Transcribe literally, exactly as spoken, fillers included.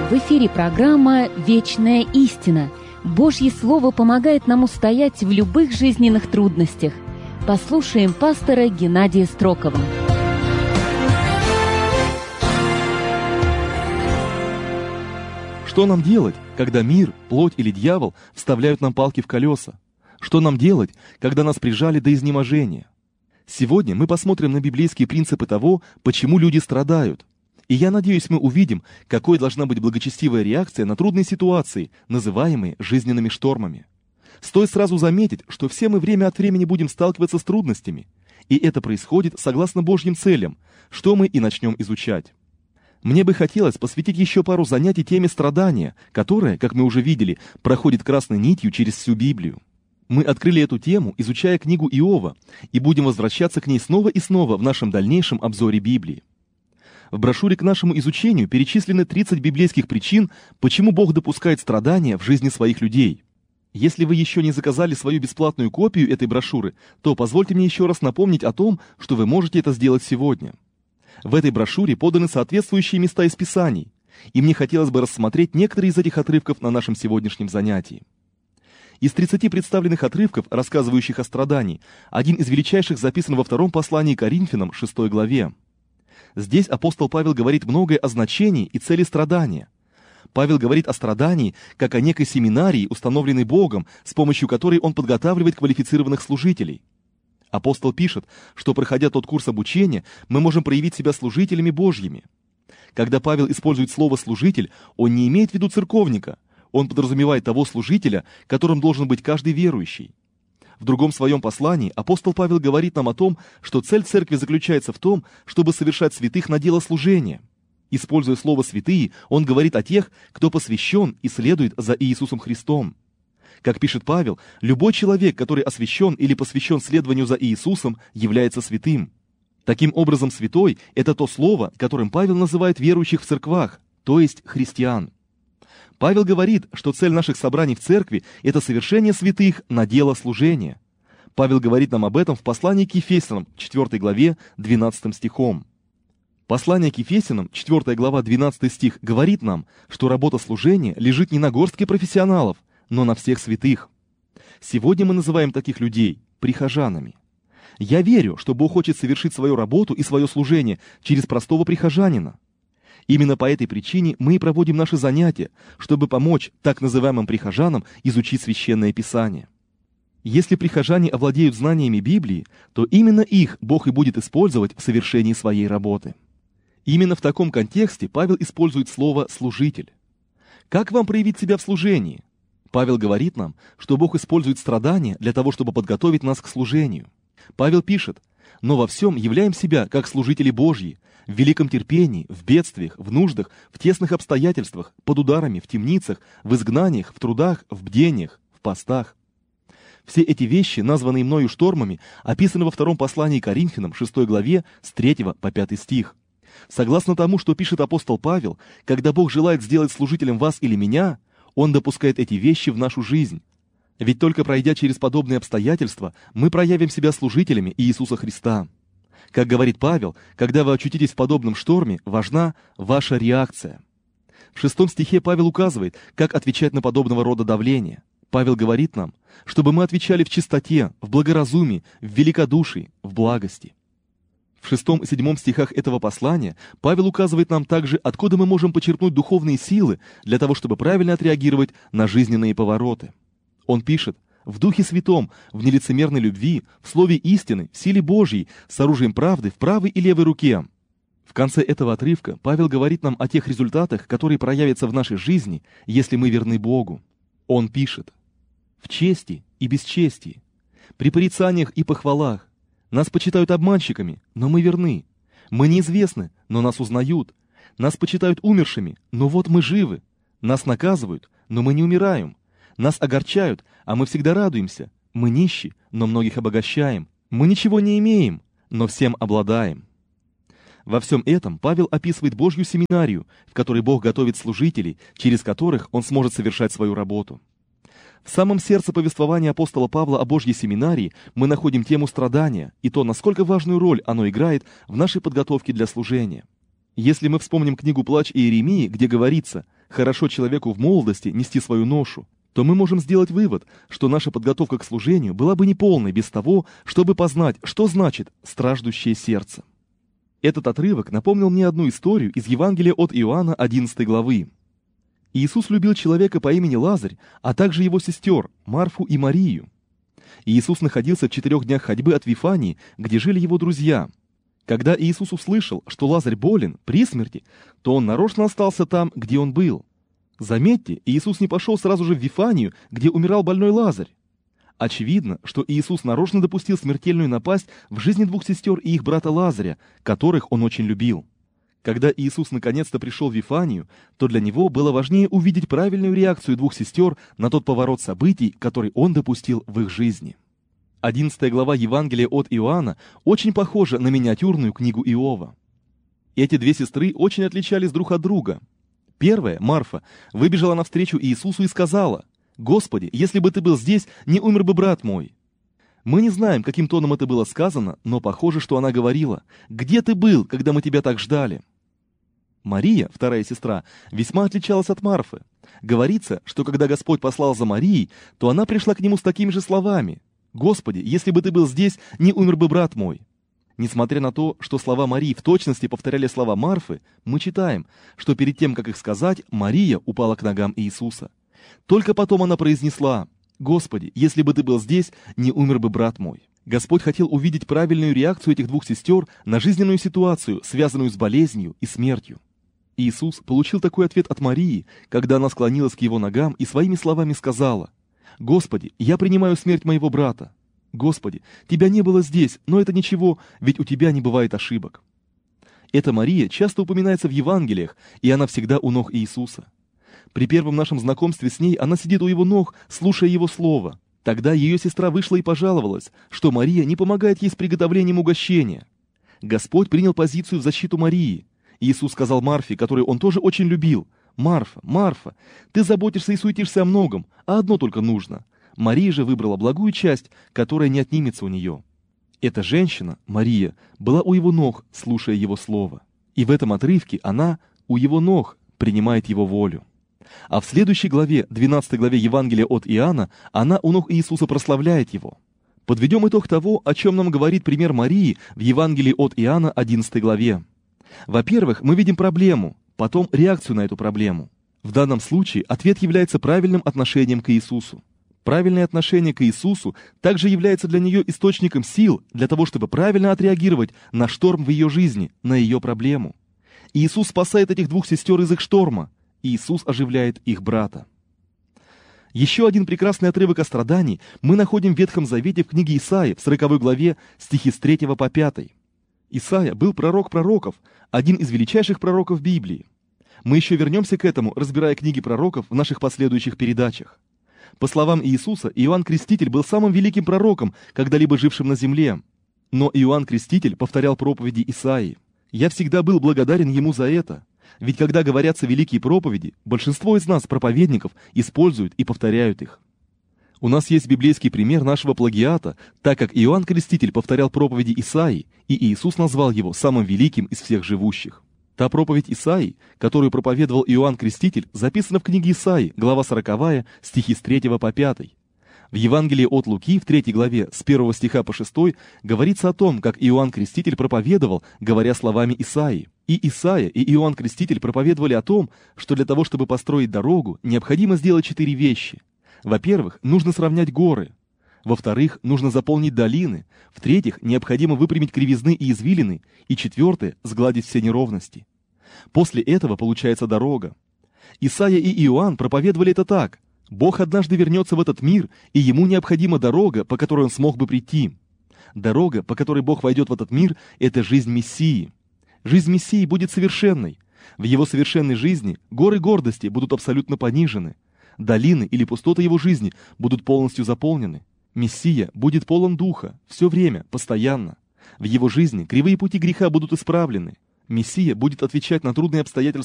В эфире программа «Вечная истина». Божье Слово помогает нам устоять в любых жизненных трудностях. Послушаем пастора Геннадия Строкова. Что нам делать, когда мир, плоть или дьявол вставляют нам палки в колеса? Что нам делать, когда нас прижали до изнеможения? Сегодня мы посмотрим на библейские принципы того, почему люди страдают. И я надеюсь, мы увидим, какой должна быть благочестивая реакция на трудные ситуации, называемые жизненными штормами. Стоит сразу заметить, что все мы время от времени будем сталкиваться с трудностями, и это происходит согласно Божьим целям, что мы и начнем изучать. Мне бы хотелось посвятить еще пару занятий теме страдания, которая, как мы уже видели, проходит красной нитью через всю Библию. Мы открыли эту тему, изучая книгу Иова, и будем возвращаться к ней снова и снова в нашем дальнейшем обзоре Библии. В брошюре к нашему изучению перечислены тридцать библейских причин, почему Бог допускает страдания в жизни своих людей. Если вы еще не заказали свою бесплатную копию этой брошюры, то позвольте мне еще раз напомнить о том, что вы можете это сделать сегодня. В этой брошюре поданы соответствующие места из Писаний, и мне хотелось бы рассмотреть некоторые из этих отрывков на нашем сегодняшнем занятии. Из тридцати представленных отрывков, рассказывающих о страдании, один из величайших записан во втором послании к Коринфянам, шестой главе. Здесь апостол Павел говорит многое о значении и цели страдания. Павел говорит о страдании, как о некой семинарии, установленной Богом, с помощью которой он подготавливает квалифицированных служителей. Апостол пишет, что, проходя тот курс обучения, мы можем проявить себя служителями Божьими. Когда Павел использует слово «служитель», он не имеет в виду церковника, он подразумевает того служителя, которым должен быть каждый верующий. В другом своем послании апостол Павел говорит нам о том, что цель церкви заключается в том, чтобы совершать святых на дело служения. Используя слово «святые», он говорит о тех, кто посвящен и следует за Иисусом Христом. Как пишет Павел, любой человек, который освящен или посвящен следованию за Иисусом, является святым. Таким образом, святой – это то слово, которым Павел называет верующих в церквах, то есть христиан. Павел говорит, что цель наших собраний в церкви – это совершение святых на дело служения. Павел говорит нам об этом в послании к Ефесянам, четвёртой главе, двенадцатым стихом. Послание к Ефесянам, четвёртая глава, двенадцатый стих, говорит нам, что работа служения лежит не на горстке профессионалов, но на всех святых. Сегодня мы называем таких людей прихожанами. Я верю, что Бог хочет совершить свою работу и свое служение через простого прихожанина. Именно по этой причине мы и проводим наши занятия, чтобы помочь так называемым прихожанам изучить Священное Писание. Если прихожане овладеют знаниями Библии, то именно их Бог и будет использовать в совершении своей работы. Именно в таком контексте Павел использует слово «служитель». Как вам проявить себя в служении? Павел говорит нам, что Бог использует страдания для того, чтобы подготовить нас к служению. Павел пишет: «Но во всем являем себя, как служители Божьи, в великом терпении, в бедствиях, в нуждах, в тесных обстоятельствах, под ударами, в темницах, в изгнаниях, в трудах, в бдениях, в постах». Все эти вещи, названные мною штормами, описаны во втором послании к Коринфянам, шестой главе, с третьего по пятый стих. Согласно тому, что пишет апостол Павел, когда Бог желает сделать служителем вас или меня, Он допускает эти вещи в нашу жизнь. Ведь только пройдя через подобные обстоятельства, мы проявим себя служителями Иисуса Христа. Как говорит Павел, когда вы очутитесь в подобном шторме, важна ваша реакция. В шестом стихе Павел указывает, как отвечать на подобного рода давление. Павел говорит нам, чтобы мы отвечали в чистоте, в благоразумии, в великодушии, в благости. В шестом и седьмом стихах этого послания Павел указывает нам также, откуда мы можем почерпнуть духовные силы для того, чтобы правильно отреагировать на жизненные повороты. Он пишет: «В Духе Святом, в нелицемерной любви, в слове истины, в силе Божьей, с оружием правды в правой и левой руке». В конце этого отрывка Павел говорит нам о тех результатах, которые проявятся в нашей жизни, если мы верны Богу. Он пишет: «В чести и бесчестии, при порицаниях и похвалах. Нас почитают обманщиками, но мы верны. Мы неизвестны, но нас узнают. Нас почитают умершими, но вот мы живы. Нас наказывают, но мы не умираем. Нас огорчают, а мы всегда радуемся. Мы нищи, но многих обогащаем. Мы ничего не имеем, но всем обладаем». Во всем этом Павел описывает Божью семинарию, в которой Бог готовит служителей, через которых он сможет совершать свою работу. В самом сердце повествования апостола Павла о Божьей семинарии мы находим тему страдания и то, насколько важную роль оно играет в нашей подготовке для служения. Если мы вспомним книгу «Плач Иеремии», где говорится: хорошо человеку в молодости нести свою ношу, то мы можем сделать вывод, что наша подготовка к служению была бы неполной без того, чтобы познать, что значит «страждущее сердце». Этот отрывок напомнил мне одну историю из Евангелия от Иоанна одиннадцатой главы. Иисус любил человека по имени Лазарь, а также его сестер Марфу и Марию. Иисус находился в четырех днях ходьбы от Вифании, где жили его друзья. Когда Иисус услышал, что Лазарь болен, при смерти, то он нарочно остался там, где он был. Заметьте, Иисус не пошел сразу же в Вифанию, где умирал больной Лазарь. Очевидно, что Иисус нарочно допустил смертельную напасть в жизни двух сестер и их брата Лазаря, которых он очень любил. Когда Иисус наконец-то пришел в Вифанию, то для него было важнее увидеть правильную реакцию двух сестер на тот поворот событий, который он допустил в их жизни. Одиннадцатая глава Евангелия от Иоанна очень похожа на миниатюрную книгу Иова. Эти две сестры очень отличались друг от друга. Первая, Марфа, выбежала навстречу Иисусу и сказала: «Господи, если бы ты был здесь, не умер бы брат мой». Мы не знаем, каким тоном это было сказано, но похоже, что она говорила: «Где ты был, когда мы тебя так ждали?» Мария, вторая сестра, весьма отличалась от Марфы. Говорится, что когда Господь послал за Марией, то она пришла к нему с такими же словами: «Господи, если бы ты был здесь, не умер бы брат мой». Несмотря на то, что слова Марии в точности повторяли слова Марфы, мы читаем, что перед тем, как их сказать, Мария упала к ногам Иисуса. Только потом она произнесла: «Господи, если бы ты был здесь, не умер бы брат мой». Господь хотел увидеть правильную реакцию этих двух сестер на жизненную ситуацию, связанную с болезнью и смертью. Иисус получил такой ответ от Марии, когда она склонилась к его ногам и своими словами сказала: «Господи, я принимаю смерть моего брата. Господи, тебя не было здесь, но это ничего, ведь у тебя не бывает ошибок». Эта Мария часто упоминается в Евангелиях, и она всегда у ног Иисуса. При первом нашем знакомстве с ней она сидит у его ног, слушая его слово. Тогда ее сестра вышла и пожаловалась, что Мария не помогает ей с приготовлением угощения. Господь принял позицию в защиту Марии. Иисус сказал Марфе, которую он тоже очень любил: «Марфа, Марфа, ты заботишься и суетишься о многом, а одно только нужно». Мария же выбрала благую часть, которая не отнимется у нее. Эта женщина, Мария, была у его ног, слушая его слово. И в этом отрывке она у его ног принимает его волю. А в следующей главе, двенадцатой главе Евангелия от Иоанна, она у ног Иисуса прославляет его. Подведем итог того, о чем нам говорит пример Марии в Евангелии от Иоанна одиннадцатой главе. Во-первых, мы видим проблему, потом реакцию на эту проблему. В данном случае ответ является правильным отношением к Иисусу. Правильное отношение к Иисусу также является для нее источником сил для того, чтобы правильно отреагировать на шторм в ее жизни, на ее проблему. Иисус спасает этих двух сестер из их шторма. Иисус оживляет их брата. Еще один прекрасный отрывок о страдании мы находим в Ветхом Завете в книге Исаии в сороковой главе, стихи с третьего по пятый. Исаия был пророк пророков, один из величайших пророков Библии. Мы еще вернемся к этому, разбирая книги пророков в наших последующих передачах. По словам Иисуса, Иоанн Креститель был самым великим пророком, когда-либо жившим на земле. Но Иоанн Креститель повторял проповеди Исаии. Я всегда был благодарен ему за это. Ведь когда говорятся великие проповеди, большинство из нас, проповедников, используют и повторяют их. У нас есть библейский пример нашего плагиата, так как Иоанн Креститель повторял проповеди Исаии, и Иисус назвал его самым великим из всех живущих. Та проповедь Исаии, которую проповедовал Иоанн Креститель, записана в книге Исаии, глава сороковая, стихи с третьего по пятый. В Евангелии от Луки, в третьей главе, с первого стиха по шестой, говорится о том, как Иоанн Креститель проповедовал, говоря словами Исаии. И Исаия, и Иоанн Креститель проповедовали о том, что для того, чтобы построить дорогу, необходимо сделать четыре вещи. Во-первых, нужно сравнять горы. Во-вторых, нужно заполнить долины. В-третьих, необходимо выпрямить кривизны и извилины. И четвертое, сгладить все неровности. После этого получается дорога. Исаия и Иоанн проповедовали это так: Бог однажды вернется в этот мир, и ему необходима дорога, по которой он смог бы прийти. Дорога, по которой Бог войдет в этот мир, это жизнь Мессии. Жизнь Мессии будет совершенной. В его совершенной жизни горы гордости будут абсолютно понижены. Долины или пустоты его жизни будут полностью заполнены. Мессия будет полон духа, все время, постоянно. В его жизни кривые пути греха будут исправлены. Мессия будет отвечать на трудные обстоятельства